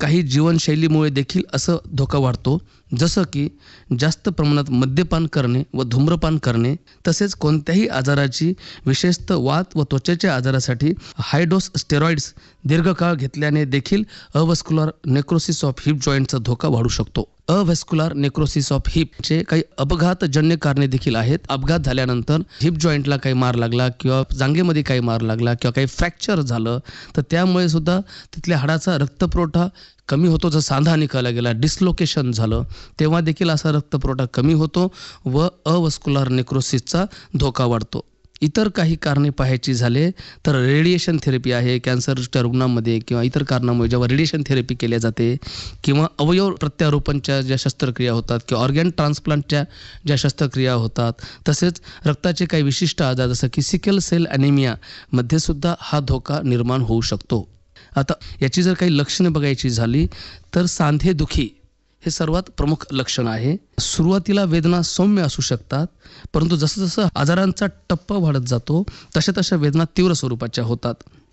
काही जीवनशैलीमुळे देखील असं धोका वाढतो, जसं की जास्त प्रमाणात मद्यपान करणे व धूम्रपान करणे, तसेच कोणत्याही आजाराची विशेषतः वात व त्वचेच्या आजारासाठी हाय डोस स्टेरॉइड्स दीर्घकाळ घेतल्याने देखील अव्हॅस्क्युलर नेक्रोसिस ऑफ हिप जॉईंटचा धोका वाढू शकतो. अव्हॅस्क्युलर नेक्रोसिस ऑफ हिपचे काही अपघातजन्य कारणे देखील आहेत. अपघात झाल्यानंतर हिप जॉईंटला काही मार लागला किंवा जांघेमध्ये काही मार लागला किंवा काही फ्रॅक्चर झालं तर त्यामुळे सुद्धा तिथल्या हाडाचा रक्तपुरवठा कमी होतो. जर सांधा निकाला गेला, डिस्लोकेशन झालं, तेव्हा देखील असा रक्तपुरवठा कमी होतो व अव्हॅस्क्युलर नेक्रोसिसचा धोका वाढतो. इतर काही कारणे पाहायची झाले तर रेडिएशन थेरपी आहे. कॅन्सरच्या रुग्णांमध्ये किंवा इतर कारणामुळे जेव्हा रेडिएशन थेरपी केली जाते किंवा अवयव प्रत्यारोपणच्या ज्या शस्त्रक्रिया होतात किंवा ऑर्गॅन ट्रान्सप्लांटच्या ज्या शस्त्रक्रिया होतात, तसेच रक्ताचे काही विशिष्ट आजार जसं की सिकल सेल ॲनिमिया मध्ये सुद्धा हा धोका निर्माण होऊ शकतो. आता याची जर काही लक्षणे बघायची झाली तर सांधेदुखी हे सर्वात प्रमुख लक्षण आहे. सुरुवातीला वेदना सौम्य असू शकतात, परंतु जसं जसं आजारांचा टप्पा वाढत जातो तशा तशा वेदना तीव्र स्वरूपाच्या होतात.